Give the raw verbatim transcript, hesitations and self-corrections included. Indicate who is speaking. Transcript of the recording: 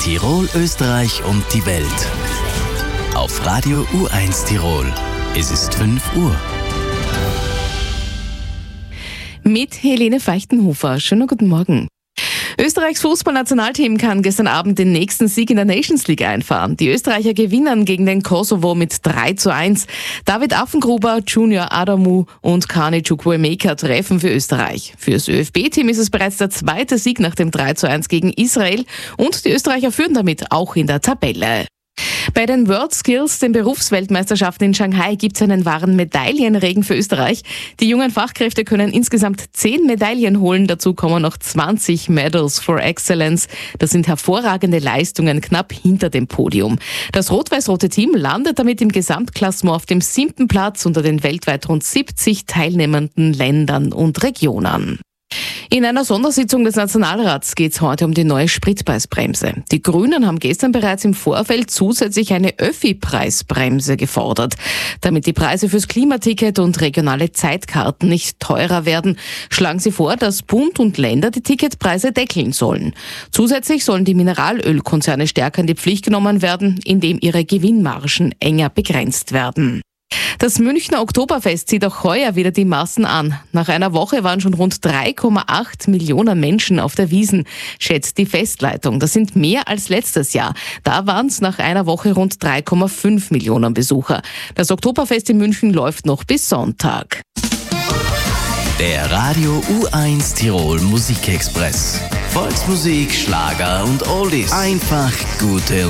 Speaker 1: Tirol, Österreich und die Welt. Auf Radio U eins Tirol. Es ist fünf Uhr.
Speaker 2: Mit Helene Feichtenhofer. Schönen guten Morgen. Österreichs Fußballnationalteam kann gestern Abend den nächsten Sieg in der Nations League einfahren. Die Österreicher gewinnen gegen den Kosovo mit drei zu eins. David Affengruber, Junior Adamu und Kani Chukwuemeka treffen für Österreich. Für das Ö F B-Team ist es bereits der zweite Sieg nach dem drei zu eins gegen Israel und die Österreicher führen damit auch in der Tabelle. Bei den WorldSkills, den Berufsweltmeisterschaften in Shanghai, gibt es einen wahren Medaillenregen für Österreich. Die jungen Fachkräfte können insgesamt zehn Medaillen holen. Dazu kommen noch zwanzig Medals for Excellence. Das sind hervorragende Leistungen knapp hinter dem Podium. Das rot-weiß-rote Team landet damit im Gesamtklassement auf dem siebten Platz unter den weltweit rund siebzig teilnehmenden Ländern und Regionen. In einer Sondersitzung des Nationalrats geht es heute um die neue Spritpreisbremse. Die Grünen haben gestern bereits im Vorfeld zusätzlich eine Öffi-Preisbremse gefordert. Damit die Preise fürs Klimaticket und regionale Zeitkarten nicht teurer werden, schlagen sie vor, dass Bund und Länder die Ticketpreise deckeln sollen. Zusätzlich sollen die Mineralölkonzerne stärker in die Pflicht genommen werden, indem ihre Gewinnmargen enger begrenzt werden. Das Münchner Oktoberfest zieht auch heuer wieder die Massen an. Nach einer Woche waren schon rund drei Komma acht Millionen Menschen auf der Wiesn, schätzt die Festleitung. Das sind mehr als letztes Jahr. Da waren es nach einer Woche rund drei Komma fünf Millionen Besucher. Das Oktoberfest in München läuft noch bis Sonntag.
Speaker 1: Der Radio U eins Tirol Musikexpress. Volksmusik, Schlager und Oldies. Einfach gute